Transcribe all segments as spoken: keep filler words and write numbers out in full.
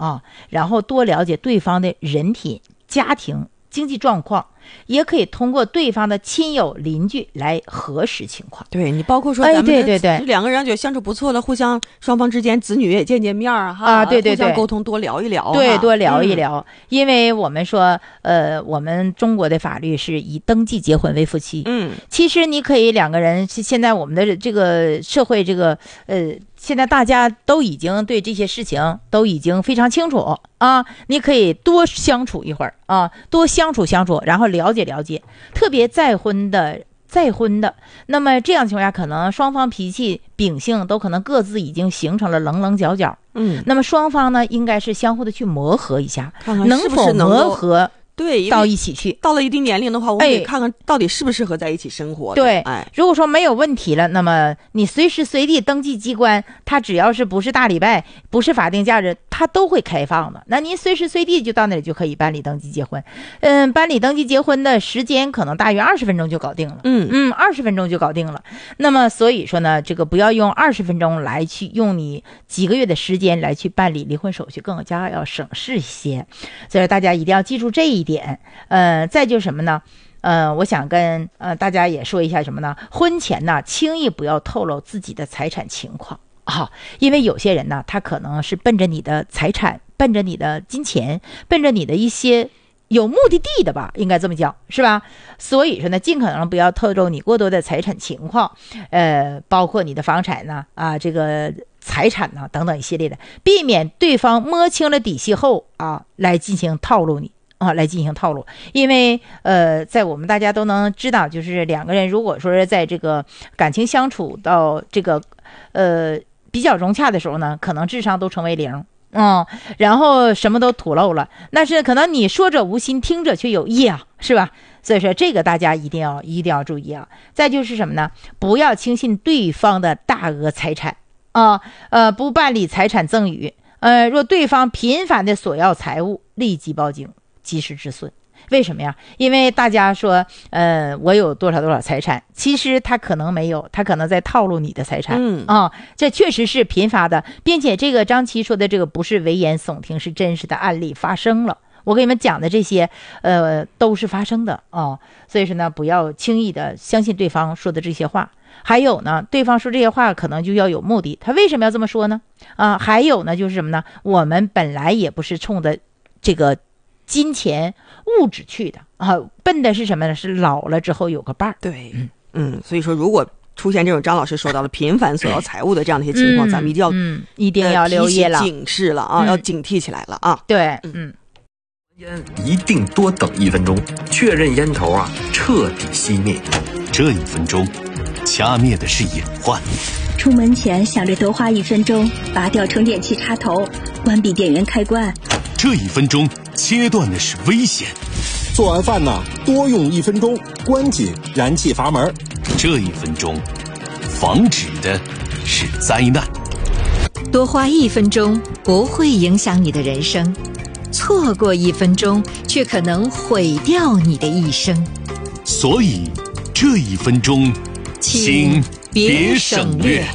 啊，然后多了解对方的人品、家庭、经济状况，也可以通过对方的亲友邻居来核实情况。 对，你包括说咱们、哎、 对对对， 两个人觉得相处不错了，互相双方之间子女也见见面哈啊，对对对， 互相沟通多聊一聊， 对，多聊一聊、嗯。因为我们说，呃，我们中国的法律是以登记结婚为夫妻。 嗯， 其实你可以两个人，现在我们的这个社会，这个呃。现在大家都已经对这些事情都已经非常清楚啊，你可以多相处一会儿啊，多相处相处，然后了解了解。特别再婚的再婚的，那么这样情况下，可能双方脾气秉性都可能各自已经形成了棱棱角角。 嗯， 那么双方呢，应该是相互的去磨合一下， 看看是不是能否磨合。 对， 到一起去， 到了一定年龄的话，我们得看看到底适不适合在一起生活。 对， 哎， 如果说没有问题了，那么你随时随地登记机关，它只要是不是大礼拜，不是法定假日，它都会开放的。那您随时随地就到那里就可以办理登记结婚。嗯，办理登记结婚的时间可能大约二十分钟就搞定了。 嗯嗯，二十分钟就搞定了。那么所以说呢，这个不要用二十分钟来去用你几个月的时间来去办理离婚手续，更加要省事一些。所以大家一定要记住这一点。呃。呃，再就是什么呢？呃，我想跟呃大家也说一下什么呢？婚前呢，轻易不要透露自己的财产情况啊，因为有些人呢，他可能是奔着你的财产，奔着你的金钱，奔着你的一些有目的地的吧，应该这么讲，是吧？所以说呢，尽可能不要透露你过多的财产情况，呃，包括你的房产呢，啊，这个财产呢等等一系列的，避免对方摸清了底细后啊，来进行套路你。啊，来进行套路，因为呃，在我们大家都能知道，就是两个人如果说是在这个感情相处到这个呃比较融洽的时候呢，可能智商都成为零，嗯，然后什么都吐露了，但是可能你说者无心，听者却有意啊，是吧？所以说这个大家一定要一定要注意啊。再就是什么呢？不要轻信对方的大额财产啊，呃，不办理财产赠与，呃，若对方频繁的索要财物，立即报警。及时止损。为什么呀？因为大家说呃我有多少多少财产，其实他可能没有，他可能在套路你的财产。 嗯啊，这确实是频发的，并且这个张琪说的这个不是危言耸听，是真实的案例发生了。我给你们讲的这些呃都是发生的哦，所以说呢，不要轻易的相信对方说的这些话。还有呢，对方说这些话可能就要有目的，他为什么要这么说呢？啊，还有呢就是什么呢？我们本来也不是冲着这个金钱物质去的啊，奔的是什么呢？是老了之后有个伴儿。 对，嗯嗯，所以说如果出现这种张老师说到的频繁索要财物的这样的一些情况，嗯、咱们一定要嗯一定要留意了， 呃、警示了啊、嗯，要警惕起来了啊。 对，嗯， 烟一定多等一分钟，确认烟头啊彻底熄灭。 这一分钟，掐灭的是隐患。 出门前想着多花一分钟，拔掉充电器插头，关闭电源开关。 这一分钟切断的是危险。 做完饭呢，多用一分钟，关紧燃气阀门。 这一分钟，防止的是灾难。 多花一分钟不会影响你的人生，错过一分钟却可能毁掉你的一生。 所以，这一分钟，请别省略。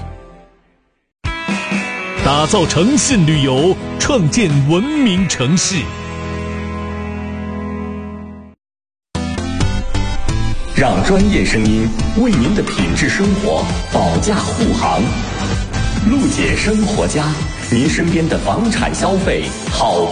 打造诚信旅游，创建文明城市。 让专业声音为您的品质生活保驾护航。陆姐生活家，您身边的房产消费好